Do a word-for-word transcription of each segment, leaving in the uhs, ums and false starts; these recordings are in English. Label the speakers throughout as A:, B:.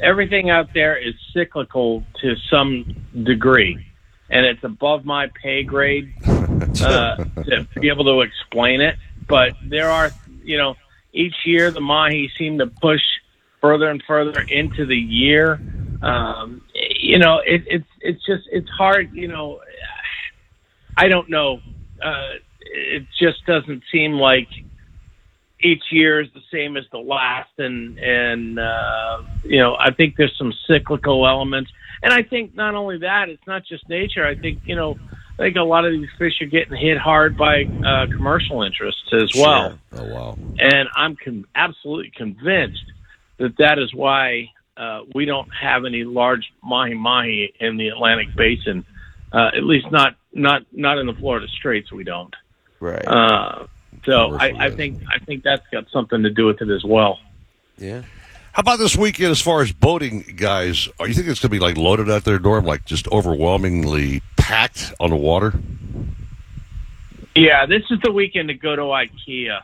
A: everything out there is cyclical to some degree, and it's above my pay grade uh, to be able to explain it. But there are, you know, each year the mahi seem to push further and further into the year. Um, you know, it, it's it's just it's hard. You know, I don't know. Uh, it just doesn't seem like each year is the same as the last, and and uh, you know, I think there's some cyclical elements, and I think not only that, it's not just nature. I think you know, I think a lot of these fish are getting hit hard by uh, commercial interests as well.
B: Sure. Oh wow!
A: And I'm con- absolutely convinced that that is why uh, we don't have any large mahi mahi in the Atlantic Basin, uh, at least not not not in the Florida Straits. We don't.
C: Right.
A: Uh, So I, I think I think that's got something to do with it as well.
C: Yeah.
B: How about this weekend as far as boating, guys? Are you think it's going to be like loaded out there, Norm, like just overwhelmingly packed on the water?
A: Yeah, this is the weekend to go to IKEA.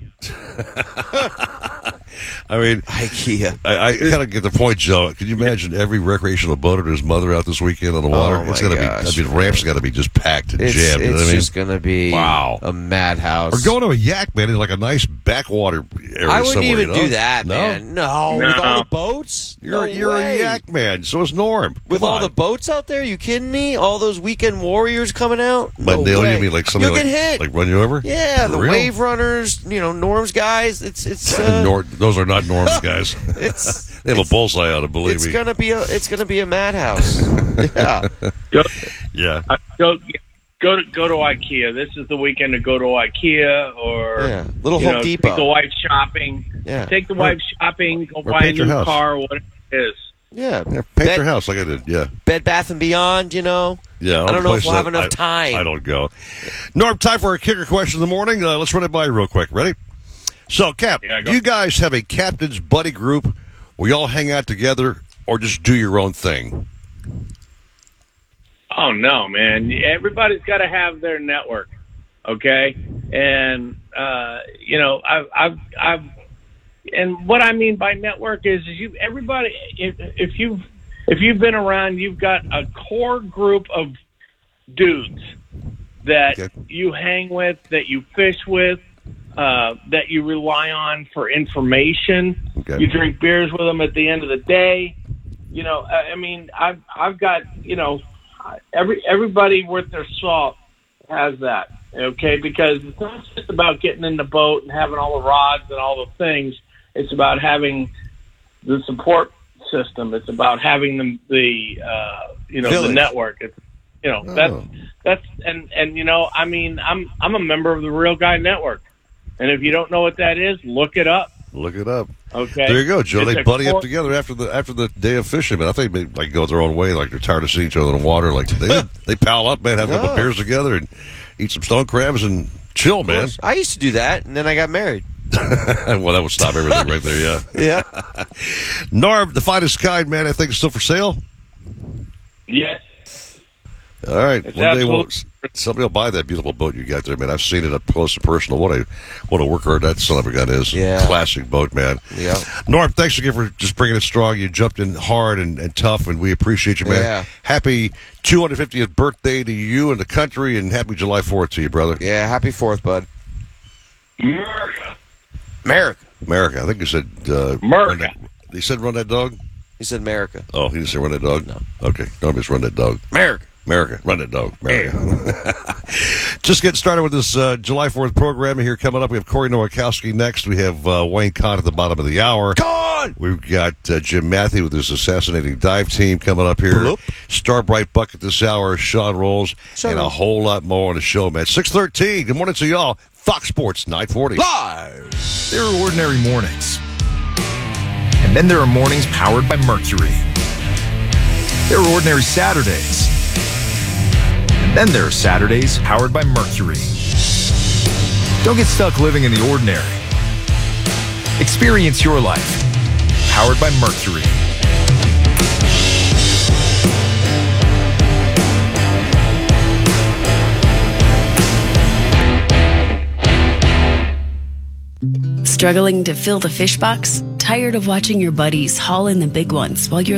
B: I mean,
C: IKEA.
B: I, I kind of get the point, Joe. Can you imagine every recreational boater and his mother out this weekend on the water?
C: Oh,
B: it's
C: my
B: going to be.
C: gosh,
B: I mean, ramps got to be just packed and
C: It's,
B: jammed. You know
C: it's
B: what I mean?
C: just going to be
B: Wow.
C: a madhouse.
B: Or going to a yak, man, in like a nice backwater area
C: I wouldn't
B: somewhere,
C: even
B: you know?
C: do that,
B: no?
C: man. No,
A: No.
C: with all the boats.
B: You're,
C: no
B: you're
C: way.
B: a yak man. So is Norm.
C: With
B: Come
C: all
B: on.
C: the boats out there, you kidding me? All those weekend warriors coming out.
B: By
C: no
B: nail,
C: way.
B: you mean like somebody
C: You'll
B: like,
C: get hit.
B: like run you over?
C: Yeah,
B: For
C: the
B: real?
C: wave runners. You know, Norm's guys. It's it's. Uh,
B: Nor- those are not Norm's guys.
C: it's
B: They have a bullseye on it, believe
C: it's
B: me.
C: gonna be a it's gonna be a madhouse. Yeah.
A: Go,
B: Yeah.
A: uh, go, go to go to IKEA. This is the weekend to go to IKEA or
C: Yeah. Little
A: you
C: Home
A: know,
C: Depot.
A: Take the wife shopping.
C: Yeah.
A: Take the wife shopping. Go buy a
B: paint your
A: new
B: house.
A: car. Whatever it is.
C: Yeah.
B: Yeah, paint
C: Bed,
B: your house like I did, yeah.
C: Bed Bath and Beyond. You know.
B: Yeah,
C: I don't know if we'll have
B: I-
C: enough time.
B: I don't go. Norm, time for a kicker question in the morning. Uh, let's run it by you real quick. Ready? So, Cap,
A: Yeah, go.
B: do you guys have a captain's buddy group where y'all hang out together or just do your own thing?
A: Oh no, man! Everybody's got to have their network, okay? And uh, you know, I've, I've, I've, and what I mean by network is, is you everybody. If, if you've if you've been around, you've got a core group of dudes that
B: Okay.
A: you hang with, that you fish with, uh, that you rely on for information.
B: Okay.
A: You drink beers with them at the end of the day. You know, I I mean, I've I've got you know. Every everybody worth their salt has that, okay? Because it's not just about getting in the boat and having all the rods and all the things. It's about having the support system. It's about having the, the uh, you know
C: Village.
A: the network. It's, you know that's
B: Oh.
A: that's and and you know I mean I'm I'm a member of the Real Guy Network, and if you don't know what that is, look it up.
B: Look it up.
A: Okay,
B: There you go, Joe.
A: It's
B: They
A: a
B: buddy
A: core-
B: up together after the after the day of fishing, man. I think they like go their own way, like they're tired of seeing each other in the water. Like they they pal up, man, have a couple
C: Yeah.
B: beers together and eat some stone crabs and chill, man.
C: I used to do that, and then I got married.
B: Well, that would stop everything right there. Yeah.
C: Yeah.
B: Norm, the finest kind, man. I think is still for sale.
A: Yes.
B: All right,
A: It's
B: one day we'll,
A: absolutely-
B: somebody will buy that beautiful boat you got there, man. I've seen it up close and personal. What a what a worker that son of a gun is.
C: Yeah.
B: Classic boat, man.
C: Yeah.
B: Norm, thanks again for just bringing it strong. You jumped in hard and, and tough, and we appreciate you, man.
C: Yeah.
B: Happy two hundred fiftieth birthday to you and the country, and happy July fourth to you, brother.
C: Yeah. Happy Fourth, bud.
A: America.
C: America.
B: America. I think you said uh,
A: America.
B: run that- He said run that dog?
C: He said America.
B: Oh, he didn't say run that dog?
C: No.
B: Okay. Norm just run that dog.
C: America.
B: America, run it, dog. America. Just getting started with this uh, July fourth programming here coming up. We have Corey Nowakowski next. We have uh, Wayne Kahn at the bottom of the hour.
C: Gone.
B: We've got uh, Jim Matthew with his assassinating dive team coming up here.
C: Bloop.
B: Starbright Bucket this hour, Sean Rolls,
C: Sean.
B: and a whole lot more on the show, man. six thirteen. Good morning to y'all. Fox Sports nine forty.
C: Live.
D: There are ordinary mornings. And then there are mornings powered by Mercury. There are ordinary Saturdays. And then there are Saturdays powered by Mercury. Don't get stuck living in the ordinary. Experience your life. Powered by Mercury.
E: Struggling to fill the fish box? Tired of watching your buddies haul in the big ones while you're